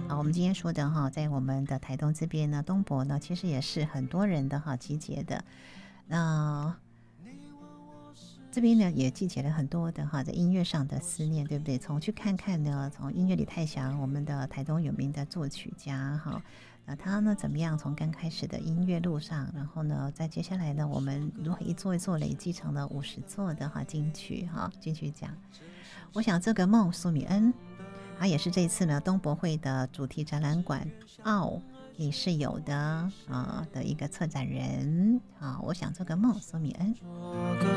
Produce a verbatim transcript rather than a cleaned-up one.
啊，我们今天说的哈，在我们的台东这边呢，东博呢，其实也是很多人的哈集结的。那这边呢也集结了很多的哈在音乐上的思念，对不对？从去看看呢，从音乐里泰祥，我们的台东有名的作曲家哈，那他呢怎么样从刚开始的音乐路上，然后呢，在接下来呢，我们如何一座一座累积成了五十座的哈金曲哈金曲奖。我想这个梦苏米恩，他也是这次呢东博会的主题展览馆奥你是有的啊、呃、的一个策展人啊，我想这个梦苏米恩。